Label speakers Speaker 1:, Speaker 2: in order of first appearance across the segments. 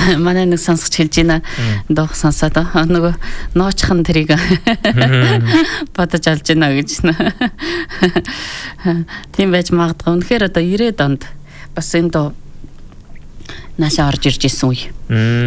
Speaker 1: манай нэг сонсогч хэлж байна. Дуух сонсоод нөгөө ноочхон тэрийг бодож алж байна гэж. Тийм байж магадгүй. Үнэхээр одоо 90-ад онд бас энэ дуу наашаа орж ирж исэн үе.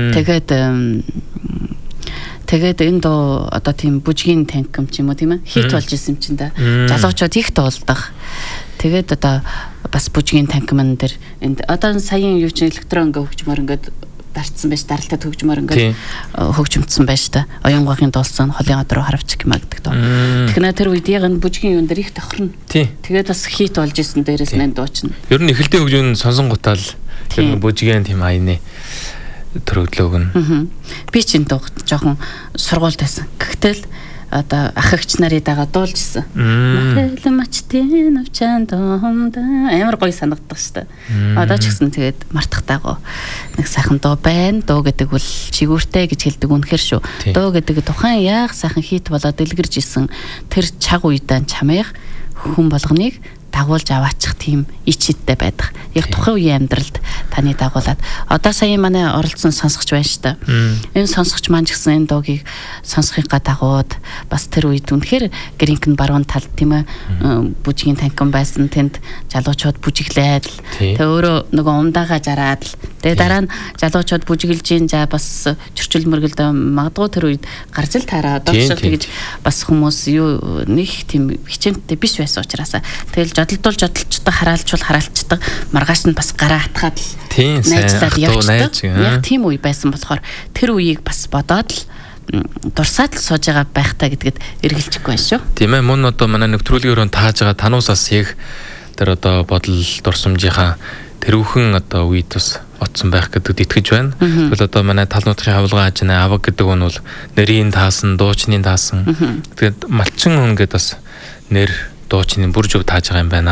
Speaker 1: Тэгээд энэ дуу одоо тийм бүжгийн танким ч юм уу тийм ээ хит болж исэн юм чинь да. Залуучууд их дуулдаг. Тэгээд одоо бас бүжгийн танкиман дээр энд одоо саяын юу ч электрон ингээ хөгжмөр ингээд дарцсан байж даралтад хөгжмөр ингээд хөгжимдсэн байж та. Оюнгахын дуулсан холын од руу харавч гэмэ гэдэг дуу. Тэгэхээр тэр үед яг энэ бүжгийн юм дээр их тохирно. Тэгээд бас хит болж исэн дээрээс нэн дуучна.
Speaker 2: Ер нь эхэлтэй хөгжмөн сонсонготаал тэр бүжгийн тийм аяны төрөглөөг нь.
Speaker 1: Би ч энэ дуу жоохон сургуульд байсан. Гэхдээ одоо ах эгч нарын дагаа дуулжсэн. Махэл мачтын авчаан доомда амар гоё санагддаг шүү дээ. Одоо ч гэсэн тэгээд мартахтайгоо нэг сайхан дуу байна. Дуу гэдэг бол чигүүртэй гэж хэлдэг үнэхэр шүү. Дуу гэдэг тухайн яг сайхан хит болоод дэлгэрж исэн тэр чаг уйдаан чамайх хүн болгоныг дагуулж аваачих тийм ичидтэй байдаг. Яг тухайн үеийн амьдралд таны дагуулад одоо сая манай оролцсон сонсогч байна шүү дээ. Энэ сонсогч маань ч гэсэн энэ дуугийг сонсохыгаа дагууд бас тэр үед үнэхээр гэринк нь баруун талд тийм ээ бүжгийн танкин байсан тэнд залуучууд бүжиглээд тэгээ өөрөө нөгөө умдаагаа жараад тэгээ дараа нь залуучууд бүжиглж ийн за бас чөрчил мөргөлд магадгүй тэр үед гарч л таараа доош тэгэж бас хүмүүс юу нэг тийм хичээнтэй биш байсан учраас тэгэл жодолчдаг хараалчдаг маргааш нь бас гараа атгаад л найзлаад явчихдаг. Яг тийм үе байсан болохоор тэр үеийг бас бодоод л дурсаад л сууж байгаа байхтаа гэдгэд эргэлжихгүй байна шүү.
Speaker 2: Тийм ээ мөн одоо манай нэвтрүүлгээр тааж байгаа тануусаас яг тэр одоо бодол дурсамжийнхаа тэрүүхэн одоо үед бас отсон байх гэдэгт итгэж байна. Тэгвэл одоо манай тал нутгийн хавлгаа ажина аваг гэдэг нь бол нэрийн таасан, дуучны таасан. Тэгээд малчин хүн гэдэг бас нэр дуучны бүр зөв тааж байгаа юм байна.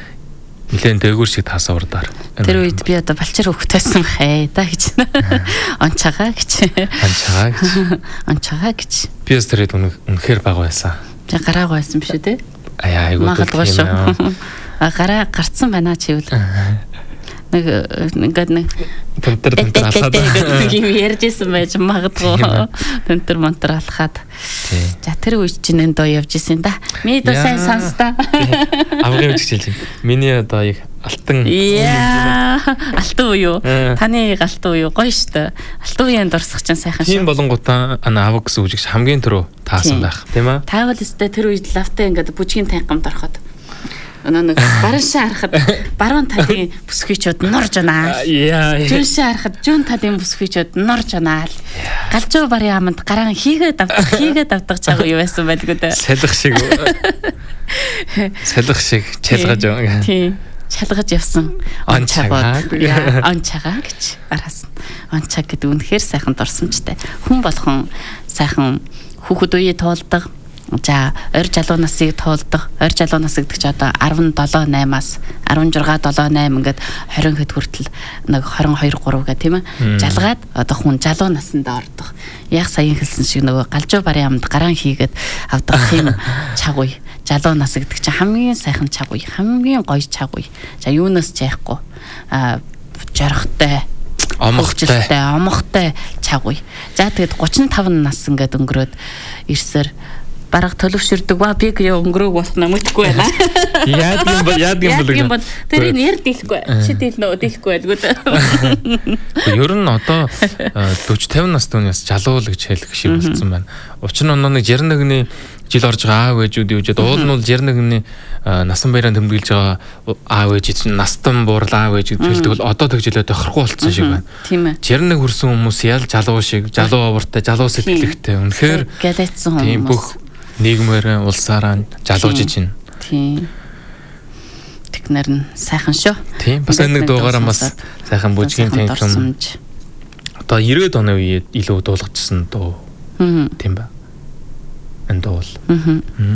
Speaker 2: Нилээн дээгүүр шиг таасаа урдаар.
Speaker 1: Тэр үед би одоо балчир хөвгтэйсэн хай да гэж. Онцагаа гэж. Онцагаа гэж.
Speaker 2: Би бас тэр үнэхээр бага байсан.
Speaker 1: За гараагаа байсан биш үү те?
Speaker 2: Айгуу
Speaker 1: тийм. Гараа гарцсан байна чи үл. Нэг ингээд нэг
Speaker 2: тентэр алхаад
Speaker 1: юм ярьжсэн байж магадгүй. Тентэр монтер алхаад. За тэр үе чинь энэ доо явж исэн да. Миний доо сайн сонстоо.
Speaker 2: Авгын үеч хэлж. Миний одоо яг алтан.
Speaker 1: Алтан уу юу? Таны алтан уу юу? Гоё штэ. Алтан үеийн дурсах чинь сайхан шүү.
Speaker 2: Тийм болонгуудаа аваг гэсэн үгч хамгийн түрүү таасан байх, тийм ээ?
Speaker 1: Таавал өстэй тэр үед лавтай ингээд бүжгийн танхимд ороход нэг барууншаа харахад баруун талын бүсгүйчүүд норж анаа. Жүншаа харахад жүн талын бүсгүйчүүд норж анаа. Галжуу барын аманд гараан хийгээд авдаг чаг юу байсан байдгүй дээ.
Speaker 2: Салхи шиг чалгаж байгаа.
Speaker 1: Тийм. Чалгаж явсан онцагаа гэж араас нь онцаг гэдэг үнэхээр сайхан дурсамжтай. Хүн болгон сайхан хүүхэд үе тоолдог. За орь залуу насыг тоолдог. Орь залуу нас гэдэг чи одоо 17-8-аас 16-7-8 ингээд 20 хэд хүртэл нэг 22-3 гэх тийм ээ. Жалгаад одоо хүн залуу насандаа ордог. Яг саяхан хэлсэн шиг нөгөө галжуу барын амд гараан хийгээд авдаг тийм чаг үе. Залуу нас гэдэг чи хамгийн сайхан чаг үе. Хамгийн гоё чаг үе. За юунаас ч яахгүй. Жархтай омогтой чаг үе. За тэгэд 35 нас ингээд өнгөрөөд ирсээр бараг төлөвшөрдөг ба би өнгөрөөг болох намайхгүй байна.
Speaker 2: Яад юм бол
Speaker 1: тэр нэр дийлэхгүй. Чи дийлэхгүй байлгүй дээ.
Speaker 2: Ер нь одоо 40-50 настай хүнээс жалуу л гэж хэлэх шиг болцсон байна. Учир нь нэг 61-ний жил орж байгаа аав ээжүүд юужээд уул нь бол 61-ний насан баяраа тэмдэглэж байгаа аав ээж чинь настан буурлаа аав ээж гэдэг бол одоо тэгжилээ тохирохгүй болцсон шиг байна.
Speaker 1: Тийм ээ.
Speaker 2: 61 хүрсэн хүмүүс ял жалуу шиг, жалуу авартай, жалуу сэтгэлэгтэй. Үнэхээр
Speaker 1: гэлээдсэн хүмүүс.
Speaker 2: Тийм бүх нийгмээр улсаараа жалуужиж байна.
Speaker 1: Тийм. Тэгнэр нь сайхан шүү.
Speaker 2: Тийм. Бас нэг дуугаараа бас сайхан бүжгийн танхим. Одоо 90-ад оны үед илүү дуулгажсэн дуу. Тийм ба. Энэ дуу бол.